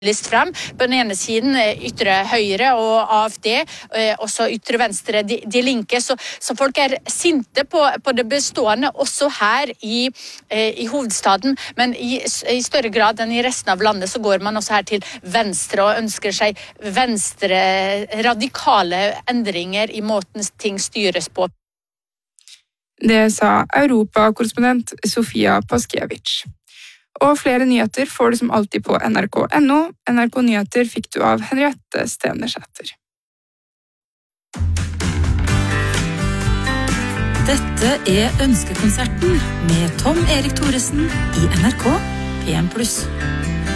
list frem. På den ene siden ytre høyre og AFD, også ytre venstre, de linke. Så folk sinte på det bestående, også her i hovedstaden, men i større grad enn i resten av landet så går man også her til venstre og ønsker seg venstre radikale endringer i måten ting styres på. Det sa Europa-korrespondent Sofia Paskiewicz. Og flere nyheter får du som alltid på nrk.no. NRK Nyheter fikk du av Henriette Stenersæter. Dette Ønskekonserten med Tom Erik Thoresen i NRK P1+.